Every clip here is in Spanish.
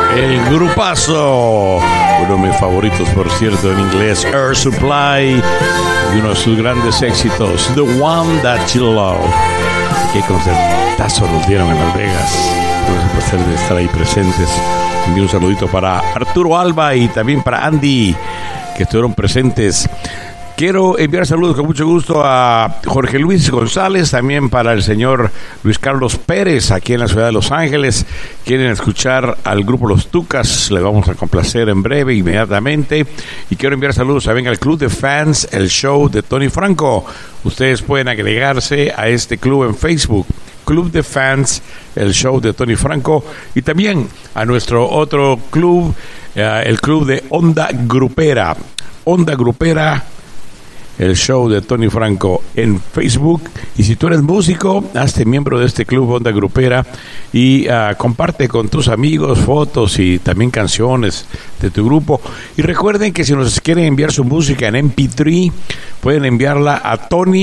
El grupazo, uno de mis favoritos, por cierto, en inglés, Air Supply, y uno de sus grandes éxitos, The One That You Love. Qué concertazo nos dieron en Las Vegas. Tuvimos el placer de estar ahí presentes. Envío un saludito para Arturo Alba y también para Andy, que estuvieron presentes. Quiero enviar saludos con mucho gusto a Jorge Luis González, también para el señor Luis Carlos Pérez, aquí en la ciudad de Los Ángeles. Quieren escuchar al grupo Los Tucas, les vamos a complacer en breve, inmediatamente. Y quiero enviar saludos también al Club de Fans, el show de Tony Franco. Ustedes pueden agregarse a este club en Facebook, Club de Fans, el show de Tony Franco, y también a nuestro otro club, el Club de Onda Grupera. Onda Grupera, el show de Tony Franco en Facebook. Y si tú eres músico, hazte miembro de este club Onda Grupera y comparte con tus amigos fotos y también canciones de tu grupo. Y recuerden que si nos quieren enviar su música en MP3, pueden enviarla a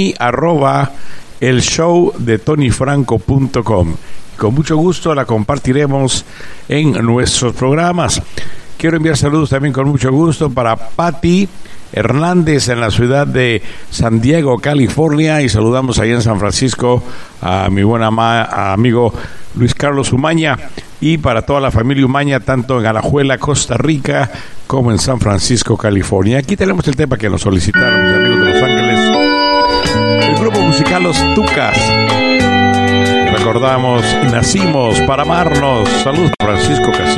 tony@elshowdetonyfranco.com. Con mucho gusto la compartiremos en nuestros programas. Quiero enviar saludos también con mucho gusto para Patti Hernández en la ciudad de San Diego, California, y saludamos allá en San Francisco a mi buen amigo Luis Carlos Umaña, y para toda la familia Umaña, tanto en Alajuela, Costa Rica, como en San Francisco, California. Aquí tenemos el tema que nos solicitaron mis amigos de Los Ángeles, el grupo musical Los Tucas. Recordamos, nacimos para amarnos. Saludos, Francisco Castillo.